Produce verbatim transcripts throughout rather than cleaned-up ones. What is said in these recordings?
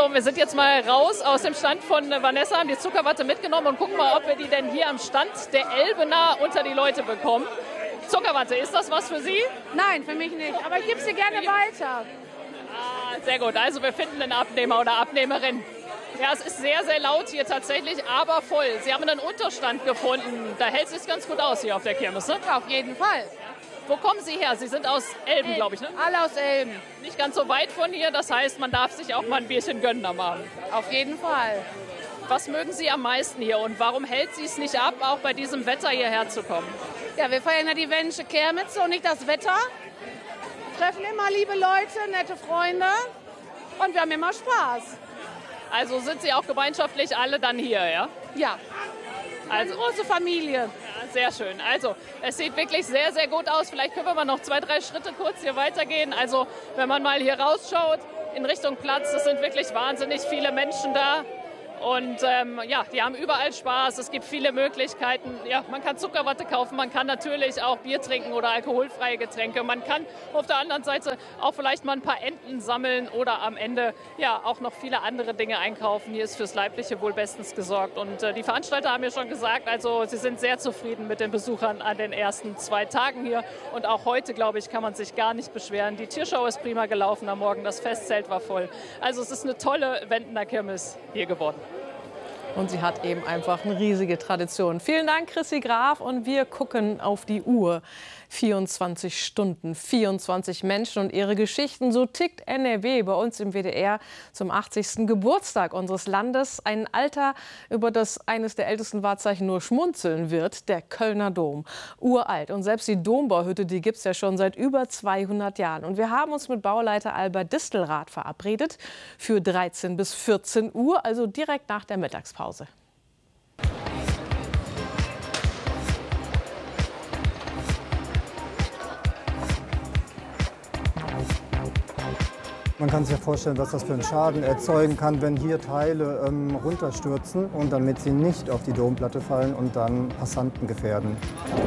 So, wir sind jetzt mal raus aus dem Stand von Vanessa, haben die Zuckerwatte mitgenommen und gucken mal, ob wir die denn hier am Stand der Elbener unter die Leute bekommen. Zuckerwatte, ist das was für Sie? Nein, für mich nicht, aber ich gebe sie gerne weiter. Ah, sehr gut, also wir finden einen Abnehmer oder Abnehmerin. Ja, es ist sehr, sehr laut hier tatsächlich, aber voll. Sie haben einen Unterstand gefunden. Da hält es sich ganz gut aus hier auf der Kirmes, ne? Ja, auf jeden Fall. Wo kommen Sie her? Sie sind aus Elben, glaube ich, ne? Alle aus Elben. Nicht ganz so weit von hier, das heißt, man darf sich auch mal ein Bierchen gönnen am Abend. Auf jeden Fall. Was mögen Sie am meisten hier und warum hält Sie es nicht ab, auch bei diesem Wetter hierher zu kommen? Ja, wir feiern ja die Wendische Kirmes und nicht das Wetter. Treffen immer liebe Leute, nette Freunde und wir haben immer Spaß. Also sind Sie auch gemeinschaftlich alle dann hier, ja? Ja, also eine große Familie. Ja, sehr schön. Also es sieht wirklich sehr, sehr gut aus. Vielleicht können wir mal noch zwei, drei Schritte kurz hier weitergehen. Also wenn man mal hier rausschaut in Richtung Platz, es sind wirklich wahnsinnig viele Menschen da. Und ähm, ja, die haben überall Spaß. Es gibt viele Möglichkeiten. Ja, man kann Zuckerwatte kaufen, man kann natürlich auch Bier trinken oder alkoholfreie Getränke. Man kann auf der anderen Seite auch vielleicht mal ein paar Enten sammeln oder am Ende ja auch noch viele andere Dinge einkaufen. Hier ist fürs Leibliche wohl bestens gesorgt. Und äh, die Veranstalter haben ja schon gesagt, also sie sind sehr zufrieden mit den Besuchern an den ersten zwei Tagen hier. Und auch heute, glaube ich, kann man sich gar nicht beschweren. Die Tierschau ist prima gelaufen am Morgen, das Festzelt war voll. Also es ist eine tolle Wendener Kirmes hier geworden. Und sie hat eben einfach eine riesige Tradition. Vielen Dank, Chrissy Graf. Und wir gucken auf die Uhr. vierundzwanzig Stunden, vierundzwanzig Menschen und ihre Geschichten. So tickt N R W bei uns im W D R zum achtzigsten Geburtstag unseres Landes. Ein Alter, über das eines der ältesten Wahrzeichen nur schmunzeln wird, der Kölner Dom. Uralt. Und selbst die Dombauhütte, die gibt es ja schon seit über zweihundert Jahren. Und wir haben uns mit Bauleiter Albert Distelrath verabredet für dreizehn bis vierzehn Uhr, also direkt nach der Mittagspause. Man kann sich ja vorstellen, was das für einen Schaden erzeugen kann, wenn hier Teile ähm, runterstürzen und damit sie nicht auf die Domplatte fallen und dann Passanten gefährden.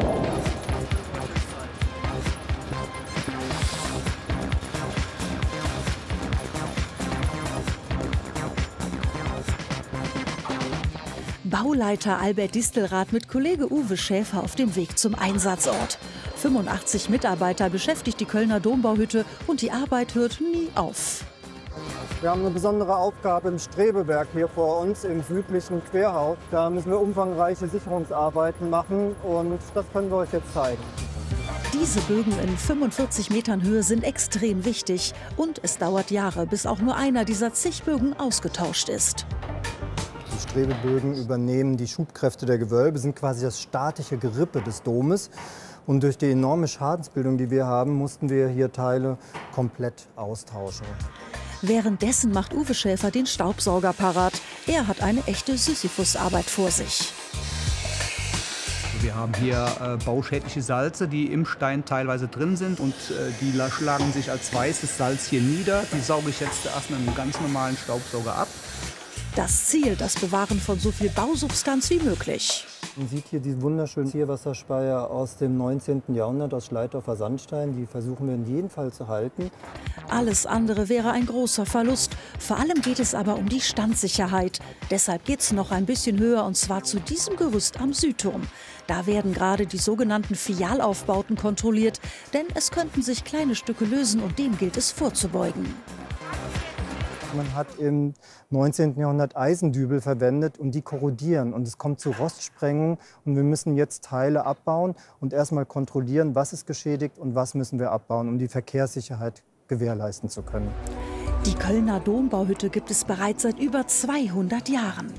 Bauleiter Albert Distelrath mit Kollege Uwe Schäfer auf dem Weg zum Einsatzort. fünfundachtzig Mitarbeiter beschäftigt die Kölner Dombauhütte und die Arbeit hört nie auf. Wir haben eine besondere Aufgabe im Strebeberg hier vor uns im südlichen Querhaus. Da müssen wir umfangreiche Sicherungsarbeiten machen und das können wir euch jetzt zeigen. Diese Bögen in fünfundvierzig Metern Höhe sind extrem wichtig und es dauert Jahre, bis auch nur einer dieser zig Bögen ausgetauscht ist. Die Strebebögen übernehmen die Schubkräfte der Gewölbe, sind quasi das statische Gerippe des Domes. Und durch die enorme Schadensbildung, die wir haben, mussten wir hier Teile komplett austauschen. Währenddessen macht Uwe Schäfer den Staubsauger parat. Er hat eine echte Sisyphusarbeit vor sich. Wir haben hier äh, bauschädliche Salze, die im Stein teilweise drin sind. Und äh, die schlagen sich als weißes Salz hier nieder. Die sauge ich jetzt erst mit einem ganz normalen Staubsauger ab. Das Ziel, das Bewahren von so viel Bausubstanz wie möglich. Man sieht hier die wunderschönen Zierwasserspeier aus dem neunzehnten Jahrhundert aus Schleitdorfer Sandstein. Die versuchen wir in jedem Fall zu halten. Alles andere wäre ein großer Verlust. Vor allem geht es aber um die Standsicherheit. Deshalb geht es noch ein bisschen höher, und zwar zu diesem Gerüst am Südturm. Da werden gerade die sogenannten Fialaufbauten kontrolliert. Denn es könnten sich kleine Stücke lösen und dem gilt es vorzubeugen. Man hat im neunzehnten Jahrhundert Eisendübel verwendet und die korrodieren. Und es kommt zu Rostsprengung und wir müssen jetzt Teile abbauen und erstmal kontrollieren, was ist geschädigt und was müssen wir abbauen, um die Verkehrssicherheit gewährleisten zu können. Die Kölner Dombauhütte gibt es bereits seit über zweihundert Jahren.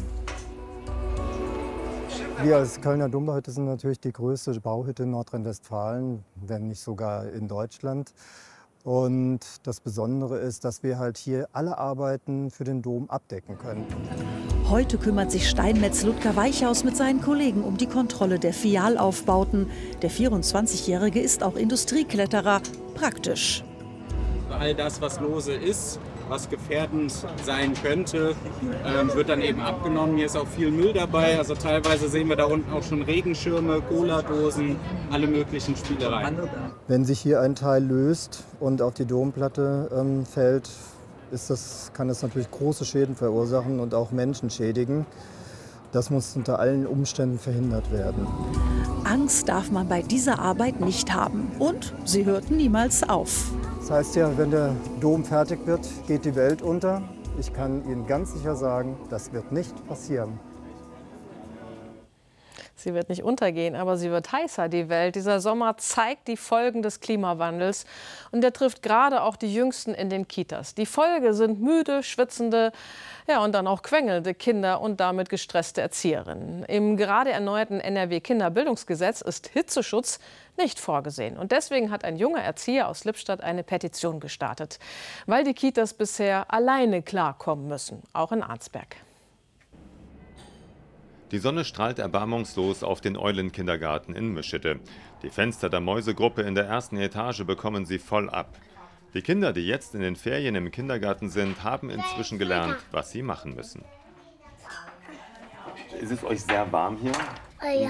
Wir als Kölner Dombauhütte sind natürlich die größte Bauhütte in Nordrhein-Westfalen, wenn nicht sogar in Deutschland. Und das Besondere ist, dass wir halt hier alle Arbeiten für den Dom abdecken können. Heute kümmert sich Steinmetz Ludger Weichhaus mit seinen Kollegen um die Kontrolle der Fialaufbauten. Der vierundzwanzigjährige ist auch Industriekletterer. Praktisch. All das, was lose ist, was gefährdend sein könnte, ähm, wird dann eben abgenommen. Hier ist auch viel Müll dabei. Also teilweise sehen wir da unten auch schon Regenschirme, Cola-Dosen, alle möglichen Spielereien. Wenn sich hier ein Teil löst und auf die Domplatte ähm, fällt, ist das, kann das natürlich große Schäden verursachen und auch Menschen schädigen. Das muss unter allen Umständen verhindert werden. Angst darf man bei dieser Arbeit nicht haben. Und sie hört niemals auf. Das heißt ja, wenn der Dom fertig wird, geht die Welt unter. Ich kann Ihnen ganz sicher sagen, das wird nicht passieren. Sie wird nicht untergehen, aber sie wird heißer, die Welt. Dieser Sommer zeigt die Folgen des Klimawandels. Und der trifft gerade auch die Jüngsten in den Kitas. Die Folge sind müde, schwitzende, ja, und dann auch quengelnde Kinder und damit gestresste Erzieherinnen. Im gerade erneuerten N R W-Kinderbildungsgesetz ist Hitzeschutz nicht vorgesehen. Und deswegen hat ein junger Erzieher aus Lippstadt eine Petition gestartet, weil die Kitas bisher alleine klarkommen müssen, auch in Arnsberg. Die Sonne strahlt erbarmungslos auf den Eulenkindergarten in Meschede. Die Fenster der Mäusegruppe in der ersten Etage bekommen sie voll ab. Die Kinder, die jetzt in den Ferien im Kindergarten sind, haben inzwischen gelernt, was sie machen müssen. Ist es euch sehr warm hier? Ja.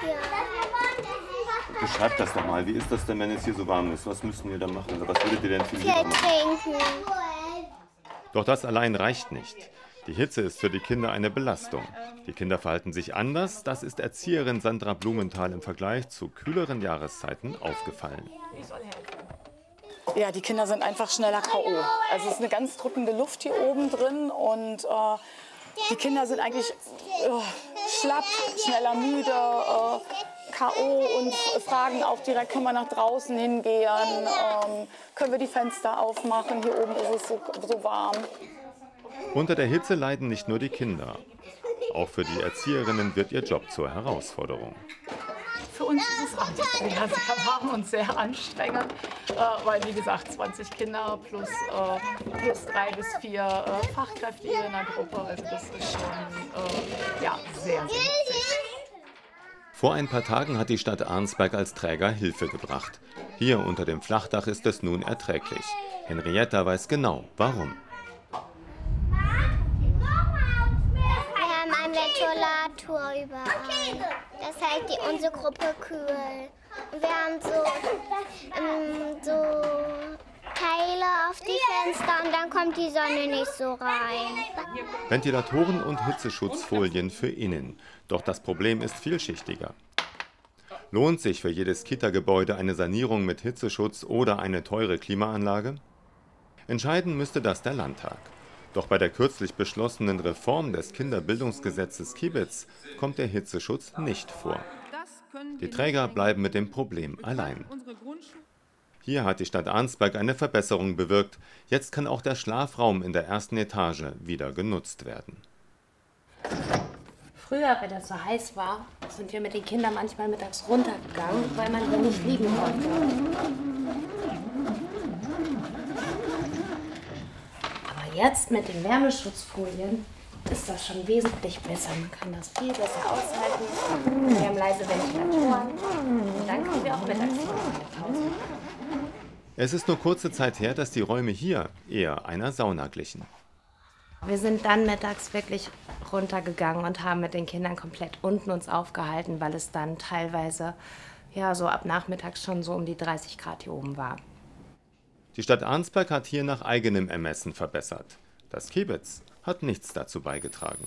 Beschreibt das doch mal. Wie ist das denn, wenn es hier so warm ist? Was müsst ihr da machen? Oder was würdet ihr denn für die Viel machen? trinken. Doch das allein reicht nicht. Die Hitze ist für die Kinder eine Belastung. Die Kinder verhalten sich anders. Das ist Erzieherin Sandra Blumenthal im Vergleich zu kühleren Jahreszeiten aufgefallen. Ja, die Kinder sind einfach schneller K O. Also es ist eine ganz drückende Luft hier oben drin und äh, die Kinder sind eigentlich äh, schlapp, schneller müde, äh, K O und fragen auch direkt, können wir nach draußen hingehen, ähm, können wir die Fenster aufmachen, hier oben ist es so, so warm. Unter der Hitze leiden nicht nur die Kinder. Auch für die Erzieherinnen wird ihr Job zur Herausforderung. Für uns ist es alles sehr, sehr warm und sehr anstrengend, äh, weil wie gesagt zwanzig Kinder plus, äh, plus drei bis vier äh, Fachkräfte hier in der Gruppe. Also das ist schon äh, ja, sehr, sehr witzig. Vor ein paar Tagen hat die Stadt Arnsberg als Träger Hilfe gebracht. Hier unter dem Flachdach ist es nun erträglich. Henrietta weiß genau, warum. Ventilator überall. Das hält die, unsere Gruppe kühl. Und wir haben so, ähm, so Teile auf die Fenster und dann kommt die Sonne nicht so rein. Ventilatoren und Hitzeschutzfolien für innen. Doch das Problem ist vielschichtiger. Lohnt sich für jedes Kita-Gebäude eine Sanierung mit Hitzeschutz oder eine teure Klimaanlage? Entscheiden müsste das der Landtag. Doch bei der kürzlich beschlossenen Reform des Kinderbildungsgesetzes Kibitz kommt der Hitzeschutz nicht vor. Die Träger bleiben mit dem Problem allein. Hier hat die Stadt Arnsberg eine Verbesserung bewirkt. Jetzt kann auch der Schlafraum in der ersten Etage wieder genutzt werden. Früher, wenn es so heiß war, sind wir mit den Kindern manchmal mittags runtergegangen, weil man hier nicht liegen konnte. Jetzt mit den Wärmeschutzfolien ist das schon wesentlich besser. Man kann das viel besser aushalten. Wir haben leise Ventilatoren und dann können wir auch mittags nach Hause. Es ist nur kurze Zeit her, dass die Räume hier eher einer Sauna glichen. Wir sind dann mittags wirklich runtergegangen und haben mit den Kindern komplett unten uns aufgehalten, weil es dann teilweise ja, so ab nachmittags schon so um die dreißig Grad hier oben war. Die Stadt Arnsberg hat hier nach eigenem Ermessen verbessert. Das Kibitz hat nichts dazu beigetragen.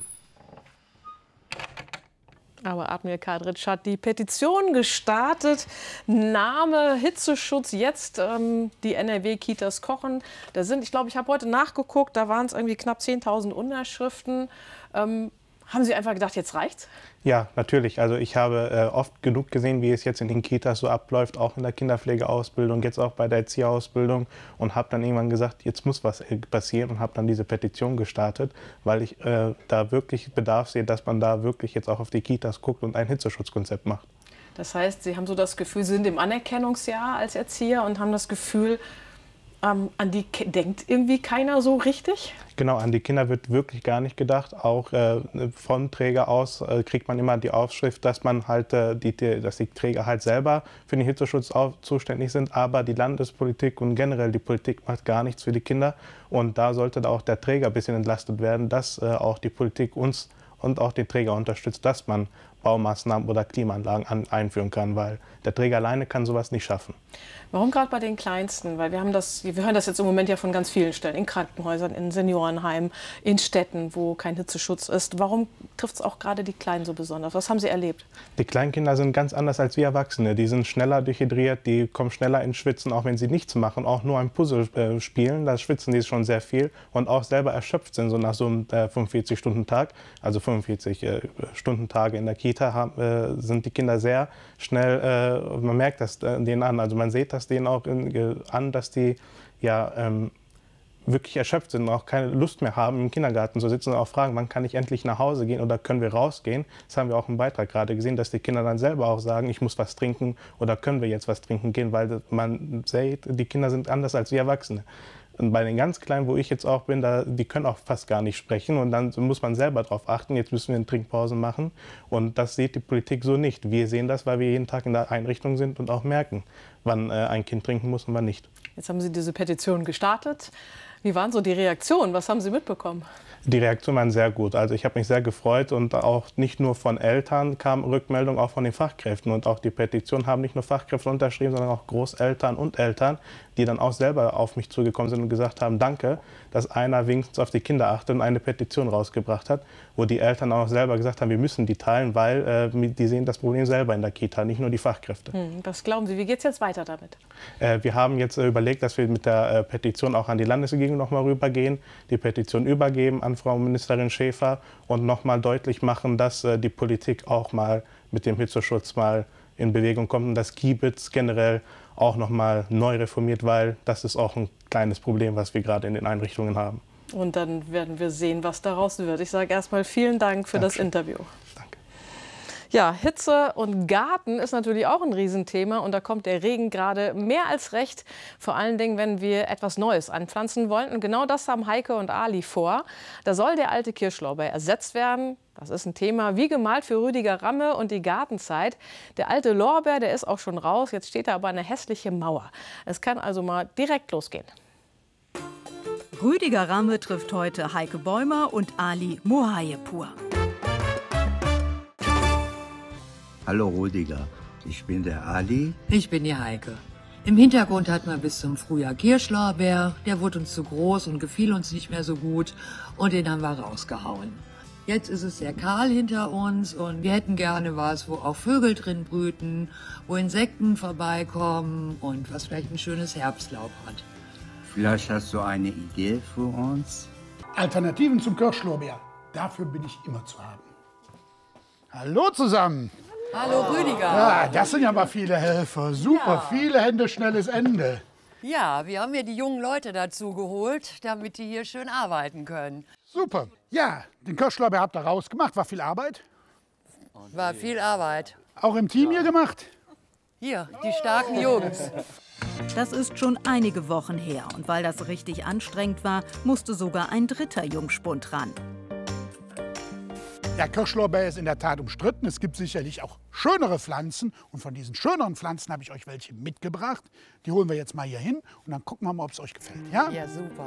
Aber Admir Kadritsch hat die Petition gestartet. Name Hitzeschutz, jetzt ähm, die N R W-Kitas kochen. Da sind, ich glaube, ich habe heute nachgeguckt, da waren es irgendwie knapp zehntausend Unterschriften. Ähm, haben Sie einfach gedacht, jetzt reicht's? Ja, natürlich. Also ich habe äh, oft genug gesehen, wie es jetzt in den Kitas so abläuft, auch in der Kinderpflegeausbildung, jetzt auch bei der Erzieherausbildung und habe dann irgendwann gesagt, jetzt muss was passieren und habe dann diese Petition gestartet, weil ich äh, da wirklich Bedarf sehe, dass man da wirklich jetzt auch auf die Kitas guckt und ein Hitzeschutzkonzept macht. Das heißt, Sie haben so das Gefühl, Sie sind im Anerkennungsjahr als Erzieher und haben das Gefühl, ähm, an die denkt irgendwie keiner so richtig? Genau, an die Kinder wird wirklich gar nicht gedacht. Auch äh, vom Träger aus äh, kriegt man immer die Aufschrift, dass man halt, äh, die, die, dass die Träger halt selber für den Hitzeschutz auch zuständig sind. Aber die Landespolitik und generell die Politik macht gar nichts für die Kinder. Und da sollte da auch der Träger ein bisschen entlastet werden, dass äh, auch die Politik uns und auch den Träger unterstützt, dass man Baumaßnahmen oder Klimaanlagen an, einführen kann, weil der Träger alleine kann sowas nicht schaffen. Warum gerade bei den Kleinsten? Weil wir haben das, wir hören das jetzt im Moment ja von ganz vielen Stellen, in Krankenhäusern, in Seniorenheimen, in Städten, wo kein Hitzeschutz ist. Warum trifft es auch gerade die Kleinen so besonders? Was haben Sie erlebt? Die Kleinkinder sind ganz anders als wir Erwachsene. Die sind schneller dehydriert, die kommen schneller ins Schwitzen, auch wenn sie nichts machen, auch nur ein Puzzle äh, spielen. Da schwitzen die schon sehr viel und auch selber erschöpft sind, so nach so einem äh, fünfundvierzig-Stunden-Tag, also fünfundvierzig äh, Stundentage in der Kita, haben, äh, sind die Kinder sehr schnell, äh, man merkt das äh, denen an, also man sieht das denen auch in, äh, an, dass die ja ähm, wirklich erschöpft sind und auch keine Lust mehr haben, im Kindergarten zu sitzen und auch fragen, wann kann ich endlich nach Hause gehen oder können wir rausgehen. Das haben wir auch im Beitrag gerade gesehen, dass die Kinder dann selber auch sagen, ich muss was trinken oder können wir jetzt was trinken gehen, weil man sieht, die Kinder sind anders als wir Erwachsene. Und bei den ganz Kleinen, wo ich jetzt auch bin, da, die können auch fast gar nicht sprechen und dann muss man selber darauf achten, jetzt müssen wir eine Trinkpause machen und das sieht die Politik so nicht. Wir sehen das, weil wir jeden Tag in der Einrichtung sind und auch merken, wann äh, ein Kind trinken muss und wann nicht. Jetzt haben Sie diese Petition gestartet. Wie waren so die Reaktionen? Was haben Sie mitbekommen? Die Reaktionen waren sehr gut. Also ich habe mich sehr gefreut und auch nicht nur von Eltern kam Rückmeldung, auch von den Fachkräften. Und auch die Petition haben nicht nur Fachkräfte unterschrieben, sondern auch Großeltern und Eltern, die dann auch selber auf mich zugekommen sind und gesagt haben, danke, dass einer wenigstens auf die Kinder achtet und eine Petition rausgebracht hat, wo die Eltern auch selber gesagt haben, wir müssen die teilen, weil äh, die sehen das Problem selber in der Kita, nicht nur die Fachkräfte. Hm, was glauben Sie, wie geht es jetzt weiter damit? Äh, wir haben jetzt äh, überlegt, dass wir mit der äh, Petition auch an die Landesregierung noch mal rübergehen, die Petition übergeben an Frau Ministerin Schäfer und noch mal deutlich machen, dass äh, die Politik auch mal mit dem Hitzeschutz mal in Bewegung kommt und das Kiebitz generell auch noch mal neu reformiert, weil das ist auch ein kleines Problem, was wir gerade in den Einrichtungen haben. Und dann werden wir sehen, was daraus wird. Ich sage erstmal vielen Dank für Dankeschön. Das Interview. Danke. Ja, Hitze und Garten ist natürlich auch ein Riesenthema und da kommt der Regen gerade mehr als recht. Vor allen Dingen, wenn wir etwas Neues anpflanzen wollen. Und genau das haben Heike und Ali vor. Da soll der alte Kirschlorbeer ersetzt werden. Das ist ein Thema wie gemalt für Rüdiger Ramme und die Gartenzeit. Der alte Lorbeer, der ist auch schon raus. Jetzt steht da aber eine hässliche Mauer. Es kann also mal direkt losgehen. Rüdiger Ramme trifft heute Heike Bäumer und Ali Mohayepur. Hallo Rüdiger, ich bin der Ali. Ich bin die Heike. Im Hintergrund hatten wir bis zum Frühjahr Kirschlorbeer. Der wurde uns zu groß und gefiel uns nicht mehr so gut. Und den haben wir rausgehauen. Jetzt ist es sehr kahl hinter uns und wir hätten gerne was, wo auch Vögel drin brüten, wo Insekten vorbeikommen und was vielleicht ein schönes Herbstlaub hat. Vielleicht hast du eine Idee für uns? Alternativen zum Kirschlorbeer. Dafür bin ich immer zu haben. Hallo zusammen. Hallo Rüdiger. Ja, das sind ja mal viele Helfer. Super, ja. Viele Hände, schnelles Ende. Ja, wir haben hier die jungen Leute dazu geholt, damit die hier schön arbeiten können. Super. Ja, den Kirschlorbeer habt ihr rausgemacht. War viel Arbeit? War viel Arbeit. Auch im Team hier gemacht? Hier, die starken Jungs. Das ist schon einige Wochen her. Und weil das richtig anstrengend war, musste sogar ein dritter Jungspund ran. Der Kirschlorbeer ist in der Tat umstritten. Es gibt sicherlich auch schönere Pflanzen. Und von diesen schöneren Pflanzen habe ich euch welche mitgebracht. Die holen wir jetzt mal hier hin und dann gucken wir mal, ob es euch gefällt. Ja, ja super.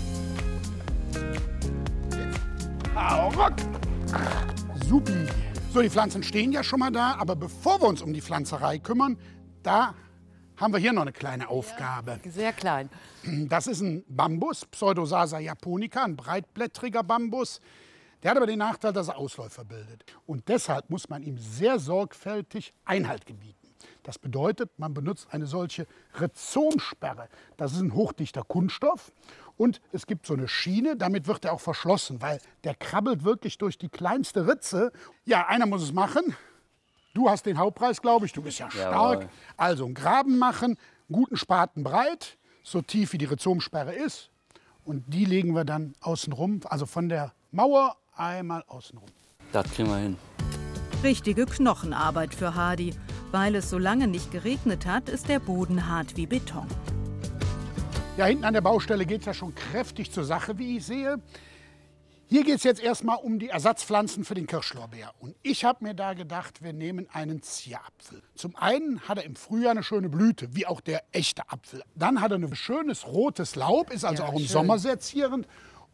Hau ruck! Supi. So, die Pflanzen stehen ja schon mal da. Aber bevor wir uns um die Pflanzerei kümmern, da haben wir hier noch eine kleine Aufgabe. Ja, sehr klein. Das ist ein Bambus, Pseudosasa japonica, ein breitblättriger Bambus. Der hat aber den Nachteil, dass er Ausläufer bildet. Und deshalb muss man ihm sehr sorgfältig Einhalt gebieten. Das bedeutet, man benutzt eine solche Rhizomsperre. Das ist ein hochdichter Kunststoff. Und es gibt so eine Schiene, damit wird er auch verschlossen, weil der krabbelt wirklich durch die kleinste Ritze. Ja, einer muss es machen. Du hast den Hauptpreis, glaube ich. Du bist ja stark. Jawohl. Also einen Graben machen, einen guten Spaten breit, so tief wie die Rhizomsperre ist. Und die legen wir dann außen rum, also von der Mauer einmal außen rum. Das kriegen wir hin. Richtige Knochenarbeit für Hardy. Weil es so lange nicht geregnet hat, ist der Boden hart wie Beton. Ja, hinten an der Baustelle geht es ja schon kräftig zur Sache, wie ich sehe. Hier geht es jetzt erstmal um die Ersatzpflanzen für den Kirschlorbeer. Und ich habe mir da gedacht, wir nehmen einen Zierapfel. Zum einen hat er im Frühjahr eine schöne Blüte, wie auch der echte Apfel. Dann hat er ein schönes rotes Laub, ist also ja, auch im schön. Sommer sehr zierend.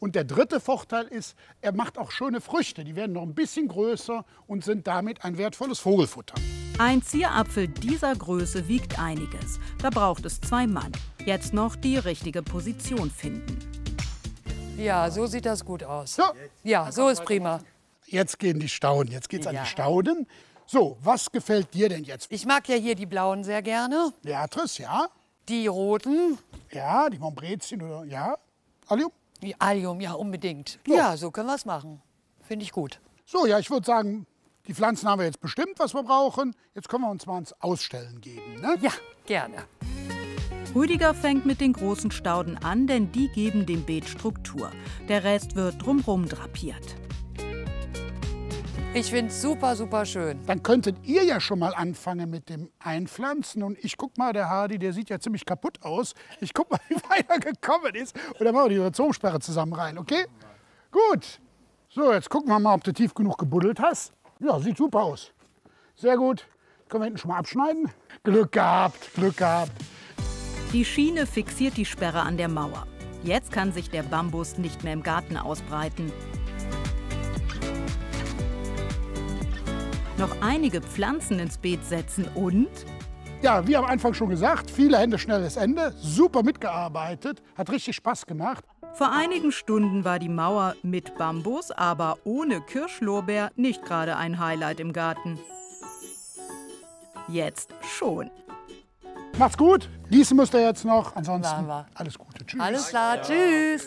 Und der dritte Vorteil ist, er macht auch schöne Früchte. Die werden noch ein bisschen größer und sind damit ein wertvolles Vogelfutter. Ein Zierapfel dieser Größe wiegt einiges. Da braucht es zwei Mann. Jetzt noch die richtige Position finden. Ja, so sieht das gut aus. So. Ja, so ist prima. Jetzt gehen die Stauden. Jetzt geht's Ja. an die Stauden. So, was gefällt dir denn jetzt? Ich mag ja hier die blauen sehr gerne. Beatrice, ja. Die roten. Ja, die Montbrezien oder ja. Allium? Die Allium, ja, unbedingt. So. Ja, so können wir es machen. Finde ich gut. So, ja, ich würde sagen, die Pflanzen haben wir jetzt bestimmt, was wir brauchen. Jetzt können wir uns mal ins Ausstellen geben. Ne? Ja, gerne. Rüdiger fängt mit den großen Stauden an, denn die geben dem Beet Struktur. Der Rest wird drumherum drapiert. Ich finde es super, super schön. Dann könntet ihr ja schon mal anfangen mit dem Einpflanzen. Und ich guck mal, der Hardy, der sieht ja ziemlich kaputt aus. Ich guck mal, wie weit er gekommen ist. Und dann machen wir die Rhizoomsperre zusammen rein, okay? Gut. So, jetzt gucken wir mal, ob du tief genug gebuddelt hast. Ja, sieht super aus. Sehr gut. Können wir hinten schon mal abschneiden? Glück gehabt, Glück gehabt. Die Schiene fixiert die Sperre an der Mauer. Jetzt kann sich der Bambus nicht mehr im Garten ausbreiten. Noch einige Pflanzen ins Beet setzen und... Ja, wie am Anfang schon gesagt, viele Hände, schnelles Ende. Super mitgearbeitet, hat richtig Spaß gemacht. Vor einigen Stunden war die Mauer mit Bambus, aber ohne Kirschlorbeer nicht gerade ein Highlight im Garten. Jetzt schon. Macht's gut. Gießen müsst ihr jetzt noch. Ansonsten Machen wir. alles Gute. Tschüss. Alles klar, tschüss.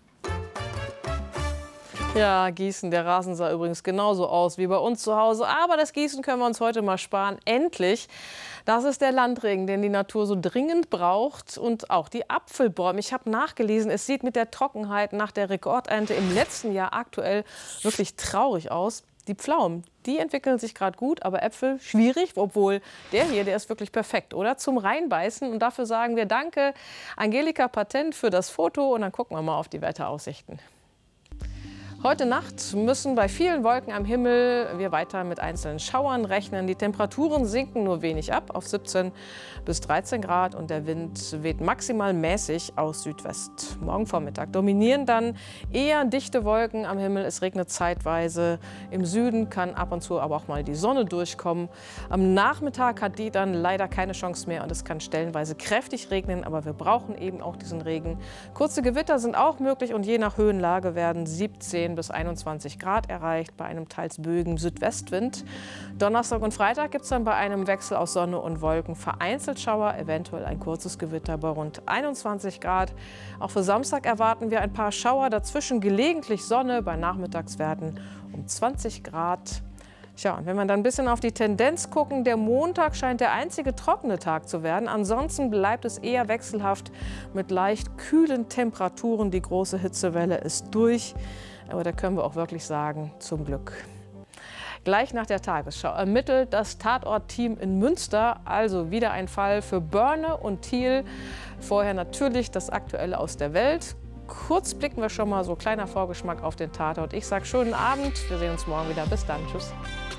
Ja, Gießen, der Rasen sah übrigens genauso aus wie bei uns zu Hause. Aber das Gießen können wir uns heute mal sparen. Endlich. Das ist der Landregen, den die Natur so dringend braucht. Und auch die Apfelbäume. Ich habe nachgelesen, es sieht mit der Trockenheit nach der Rekordernte im letzten Jahr aktuell wirklich traurig aus. Die Pflaumen, die entwickeln sich gerade gut, aber Äpfel schwierig, obwohl der hier, der ist wirklich perfekt, oder? Zum Reinbeißen. Und dafür sagen wir Danke, Angelika Patent, für das Foto. Und dann gucken wir mal auf die Wetteraussichten. Heute Nacht müssen bei vielen Wolken am Himmel wir weiter mit einzelnen Schauern rechnen. Die Temperaturen sinken nur wenig ab auf siebzehn bis dreizehn Grad und der Wind weht maximal mäßig aus Südwest. Morgen Vormittag dominieren dann eher dichte Wolken am Himmel. Es regnet zeitweise. Im Süden kann ab und zu aber auch mal die Sonne durchkommen. Am Nachmittag hat die dann leider keine Chance mehr und es kann stellenweise kräftig regnen, aber wir brauchen eben auch diesen Regen. Kurze Gewitter sind auch möglich und je nach Höhenlage werden siebzehn bis einundzwanzig Grad erreicht bei einem teils böigen Südwestwind. Donnerstag und Freitag gibt es dann bei einem Wechsel aus Sonne und Wolken vereinzelt Schauer, eventuell ein kurzes Gewitter bei rund einundzwanzig Grad. Auch für Samstag erwarten wir ein paar Schauer, dazwischen gelegentlich Sonne bei Nachmittagswerten um zwanzig Grad. Tja, und wenn wir dann ein bisschen auf die Tendenz gucken, der Montag scheint der einzige trockene Tag zu werden. Ansonsten bleibt es eher wechselhaft mit leicht kühlen Temperaturen. Die große Hitzewelle ist durch. Aber da können wir auch wirklich sagen, zum Glück. Gleich nach der Tagesschau ermittelt das Tatortteam in Münster, also wieder ein Fall für Börne und Thiel. Vorher natürlich das Aktuelle aus der Welt. Kurz blicken wir schon mal, so kleiner Vorgeschmack auf den Tatort. Ich sage schönen Abend, wir sehen uns morgen wieder. Bis dann, tschüss.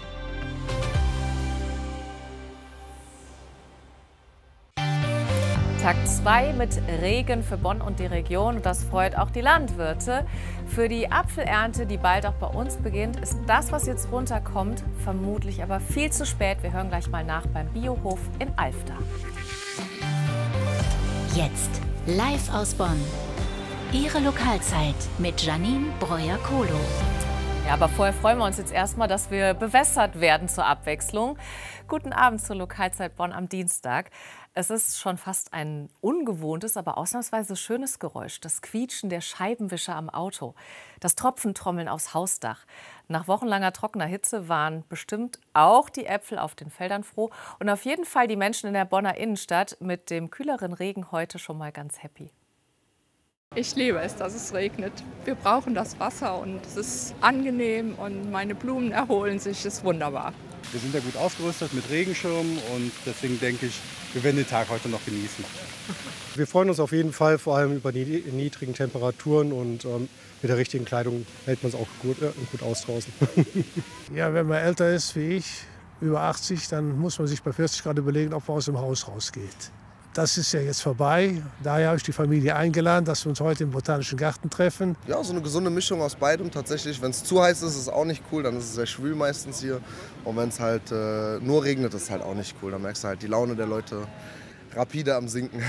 Tag zwei mit Regen für Bonn und die Region. Und das freut auch die Landwirte. Für die Apfelernte, die bald auch bei uns beginnt, ist das, was jetzt runterkommt, vermutlich aber viel zu spät. Wir hören gleich mal nach beim Biohof in Alfter. Jetzt live aus Bonn. Ihre Lokalzeit mit Janine Breuer-Kohlo. Ja, aber vorher freuen wir uns jetzt erstmal, dass wir bewässert werden zur Abwechslung. Guten Abend zur Lokalzeit Bonn am Dienstag. Es ist schon fast ein ungewohntes, aber ausnahmsweise schönes Geräusch. Das Quietschen der Scheibenwischer am Auto. Das Tropfentrommeln aufs Hausdach. Nach wochenlanger trockener Hitze waren bestimmt auch die Äpfel auf den Feldern froh. Und auf jeden Fall die Menschen in der Bonner Innenstadt mit dem kühleren Regen heute schon mal ganz happy. Ich liebe es, dass es regnet. Wir brauchen das Wasser und es ist angenehm und meine Blumen erholen sich. Es ist wunderbar. Wir sind ja gut ausgerüstet mit Regenschirmen und deswegen denke ich, wir werden den Tag heute noch genießen. Wir freuen uns auf jeden Fall, vor allem über die niedrigen Temperaturen und ähm, mit der richtigen Kleidung hält man es auch gut, äh, gut aus draußen. Ja, wenn man älter ist wie ich, über achtzig, dann muss man sich bei vierzig Grad überlegen, ob man aus dem Haus rausgeht. das ist ja jetzt vorbei. Daher habe ich die Familie eingeladen, dass wir uns heute im Botanischen Garten treffen. Ja, so eine gesunde Mischung aus beidem tatsächlich. Wenn es zu heiß ist, ist es auch nicht cool, dann ist es sehr schwül meistens hier. Und wenn es halt äh, nur regnet, ist es halt auch nicht cool. Dann merkst du halt die Laune der Leute rapide am Sinken.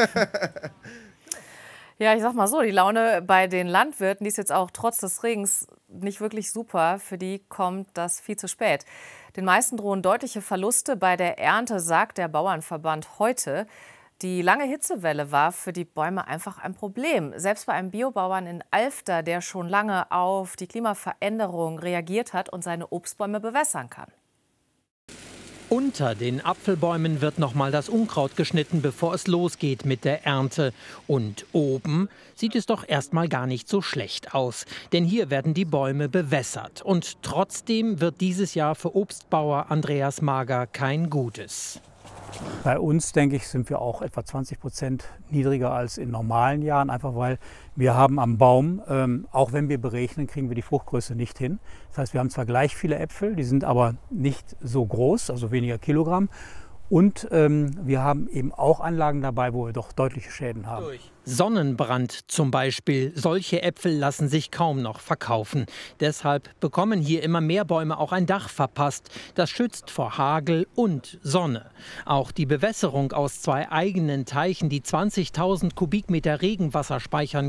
Ja, ich sag mal so, die Laune bei den Landwirten, die ist jetzt auch trotz des Regens nicht wirklich super. Für die kommt das viel zu spät. Den meisten drohen deutliche Verluste bei der Ernte, sagt der Bauernverband heute. Die lange Hitzewelle war für die Bäume einfach ein Problem. Selbst bei einem Biobauern in Alfter, der schon lange auf die Klimaveränderung reagiert hat und seine Obstbäume bewässern kann. Unter den Apfelbäumen wird noch mal das Unkraut geschnitten, bevor es losgeht mit der Ernte. Und oben sieht es doch erst mal gar nicht so schlecht aus. Denn hier werden die Bäume bewässert. Und trotzdem wird dieses Jahr für Obstbauer Andreas Mager kein Gutes. Bei uns, denke ich, sind wir auch etwa zwanzig Prozent niedriger als in normalen Jahren, einfach weil wir haben am Baum, ähm, auch wenn wir berechnen, kriegen wir die Fruchtgröße nicht hin. Das heißt, wir haben zwar gleich viele Äpfel, die sind aber nicht so groß, also weniger Kilogramm. Und ähm, wir haben eben auch Anlagen dabei, wo wir doch deutliche Schäden haben. Sonnenbrand zum Beispiel. Solche Äpfel lassen sich kaum noch verkaufen. Deshalb bekommen hier immer mehr Bäume auch ein Dach verpasst. Das schützt vor Hagel und Sonne. Auch die Bewässerung aus zwei eigenen Teichen, die zwanzigtausend Kubikmeter Regenwasser speichern